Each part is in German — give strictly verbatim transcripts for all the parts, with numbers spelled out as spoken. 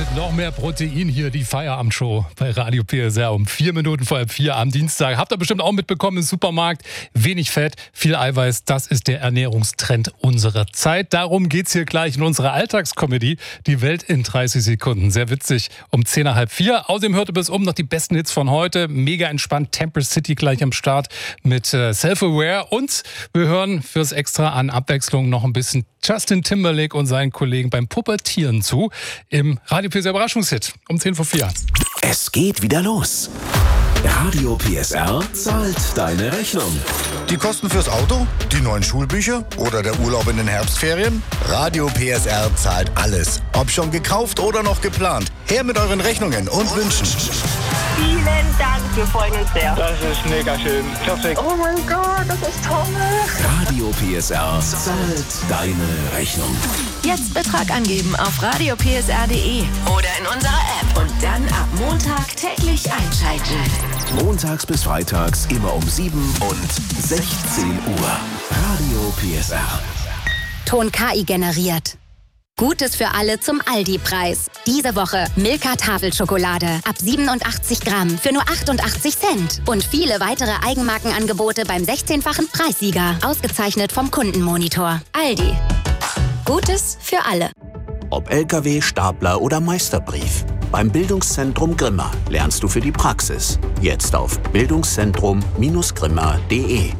Noch mehr Protein hier, die Feierabendshow bei Radio P S R um vier Minuten vor halb vier am Dienstag. Habt ihr bestimmt auch mitbekommen im Supermarkt. Wenig Fett, viel Eiweiß, das ist der Ernährungstrend unserer Zeit. Darum geht's hier gleich in unserer Alltagskomödie, die Welt in dreißig Sekunden. Sehr witzig, um zehn nach halb vier. Außerdem hört ihr bis um noch die besten Hits von heute. Mega entspannt, Temple City gleich am Start mit äh, Self-Aware. Und wir hören fürs Extra an Abwechslung noch ein bisschen Justin Timberlake und seinen Kollegen beim Pubertieren zu im Radio P S R Überraschungshit um zehn vor vier. Es geht wieder los. Radio P S R zahlt deine Rechnung. Die Kosten fürs Auto? Die neuen Schulbücher? Oder der Urlaub in den Herbstferien? Radio P S R zahlt alles. Ob schon gekauft oder noch geplant. Her mit euren Rechnungen und Wünschen. Vielen Dank, wir freuen uns sehr. Das ist mega schön. Perfekt. Oh mein Gott, das ist toll. Radio P S R zahlt deine Rechnung. Jetzt Betrag angeben auf radio p s r punkt d e oder in unserer App und dann ab Montag täglich einschalten. Montags bis freitags immer um sieben und sechzehn Uhr. Radio P S R. Ton K I generiert. Gutes für alle zum Aldi-Preis. Diese Woche Milka Tafelschokolade ab siebenundachtzig Gramm für nur achtundachtzig Cent. Und viele weitere Eigenmarkenangebote beim sechzehnfachen Preissieger. Ausgezeichnet vom Kundenmonitor. Aldi. Gutes für alle. Ob L K W, Stapler oder Meisterbrief. Beim Bildungszentrum Grimma lernst du für die Praxis. Jetzt auf bildungszentrum grimma punkt d e.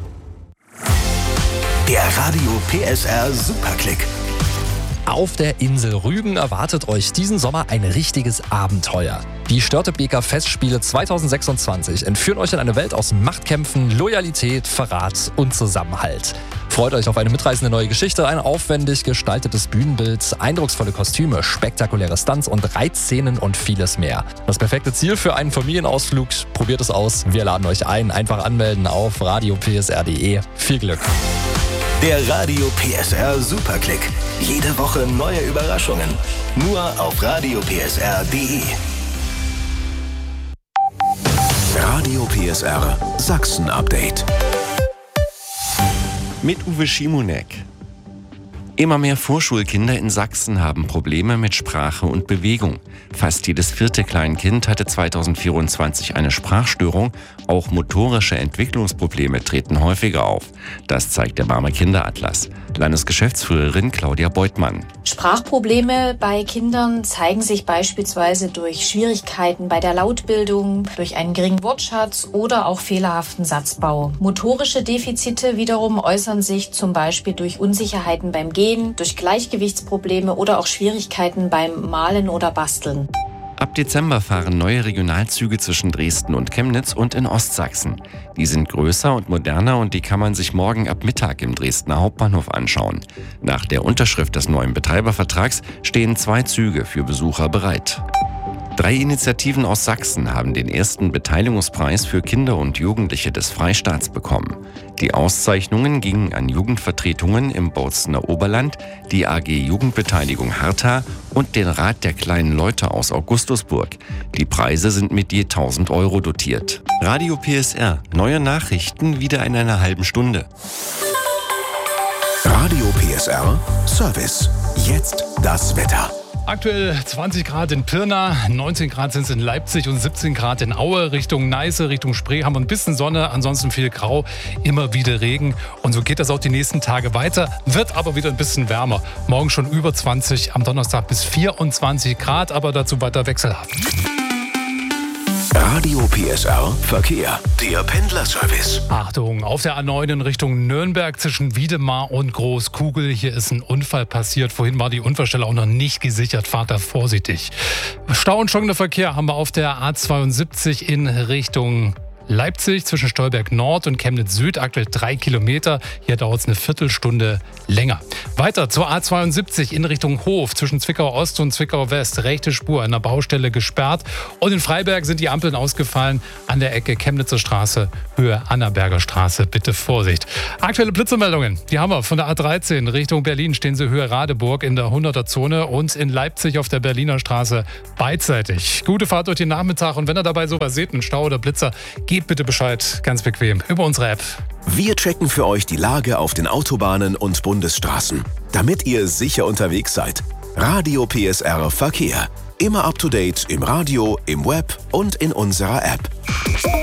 Der Radio P S R Superklick. Auf der Insel Rügen erwartet euch diesen Sommer ein richtiges Abenteuer. Die Störtebeker Festspiele zweitausendsechsundzwanzig entführen euch in eine Welt aus Machtkämpfen, Loyalität, Verrat und Zusammenhalt. Freut euch auf eine mitreißende neue Geschichte, ein aufwendig gestaltetes Bühnenbild, eindrucksvolle Kostüme, spektakuläre Stunts und Reitszenen und vieles mehr. Das perfekte Ziel für einen Familienausflug. Probiert es aus. Wir laden euch ein. Einfach anmelden auf radio p s r punkt d e. Viel Glück. Der Radio P S R Superklick. Jede Woche neue Überraschungen. Nur auf radio p s r punkt d e. Radio P S R Sachsen Update. Mit Uwe Schimonek. Immer mehr Vorschulkinder in Sachsen haben Probleme mit Sprache und Bewegung. Fast jedes vierte Kleinkind hatte zweitausendvierundzwanzig eine Sprachstörung. Auch motorische Entwicklungsprobleme treten häufiger auf. Das zeigt der Barmer Kinderatlas. Landesgeschäftsführerin Claudia Beutmann. Sprachprobleme bei Kindern zeigen sich beispielsweise durch Schwierigkeiten bei der Lautbildung, durch einen geringen Wortschatz oder auch fehlerhaften Satzbau. Motorische Defizite wiederum äußern sich zum Beispiel durch Unsicherheiten beim Gehen, durch Gleichgewichtsprobleme oder auch Schwierigkeiten beim Malen oder Basteln. Ab Dezember fahren neue Regionalzüge zwischen Dresden und Chemnitz und in Ostsachsen. Die sind größer und moderner und die kann man sich morgen ab Mittag im Dresdner Hauptbahnhof anschauen. Nach der Unterschrift des neuen Betreibervertrags stehen zwei Züge für Besucher bereit. Drei Initiativen aus Sachsen haben den ersten Beteiligungspreis für Kinder und Jugendliche des Freistaats bekommen. Die Auszeichnungen gingen an Jugendvertretungen im Bozener Oberland, die A G Jugendbeteiligung Hartha und den Rat der kleinen Leute aus Augustusburg. Die Preise sind mit je tausend Euro dotiert. Radio P S R, neue Nachrichten wieder in einer halben Stunde. Radio P S R Service. Jetzt das Wetter. Aktuell zwanzig Grad in Pirna, neunzehn Grad sind es in Leipzig und siebzehn Grad in Aue. Richtung Neiße, Richtung Spree haben wir ein bisschen Sonne, ansonsten viel Grau, immer wieder Regen. Und so geht das auch die nächsten Tage weiter, wird aber wieder ein bisschen wärmer. Morgen schon über zwanzig, am Donnerstag bis vierundzwanzig Grad, aber dazu weiter wechselhaft. Radio P S R Verkehr, der Pendlerservice. Achtung, auf der A neun in Richtung Nürnberg zwischen Wiedemar und Großkugel. Hier ist ein Unfall passiert. Vorhin war die Unfallstelle auch noch nicht gesichert. Fahrt da vorsichtig. Stau und stockender Verkehr haben wir auf der A zweiundsiebzig in Richtung Leipzig zwischen Stolberg Nord und Chemnitz Süd, aktuell drei Kilometer. Hier dauert es eine Viertelstunde länger. Weiter zur A zweiundsiebzig in Richtung Hof zwischen Zwickau Ost und Zwickau West. Rechte Spur an der Baustelle gesperrt. Und in Freiberg sind die Ampeln ausgefallen an der Ecke Chemnitzer Straße, Höhe Annaberger Straße. Bitte Vorsicht. Aktuelle Blitzermeldungen, die haben wir von der A dreizehn Richtung Berlin. Stehen sie Höhe Radeburg in der hunderter Zone und in Leipzig auf der Berliner Straße beidseitig. Gute Fahrt durch den Nachmittag und wenn ihr dabei sowas seht, einen Stau oder Blitzer, gebt bitte Bescheid, ganz bequem, über unsere App. Wir checken für euch die Lage auf den Autobahnen und Bundesstraßen, damit ihr sicher unterwegs seid. Radio P S R Verkehr. Immer up to date im Radio, im Web und in unserer App.